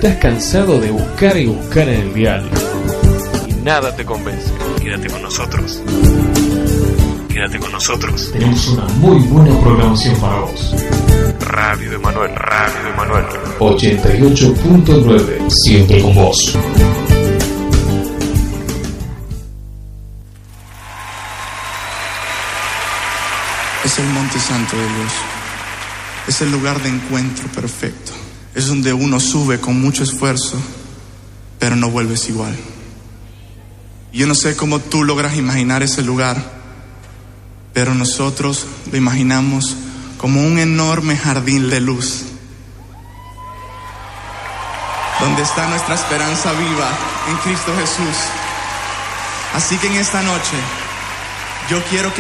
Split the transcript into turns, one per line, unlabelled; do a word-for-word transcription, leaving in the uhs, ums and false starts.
estás cansado de buscar y buscar en el dial y nada te convence, quédate con nosotros. Quédate con nosotros.
Tenemos una muy buena programación para vos.
Radio Emanuel, Radio Emanuel.
ochenta y ocho punto nueve, siempre con vos.
Es el monte santo de Dios. Es el lugar de encuentro perfecto. Es donde uno sube con mucho esfuerzo, pero no vuelves igual. Yo no sé cómo tú logras imaginar ese lugar, pero nosotros lo imaginamos como un enorme jardín de luz, donde está nuestra esperanza viva en Cristo Jesús. Así que en esta noche, yo quiero que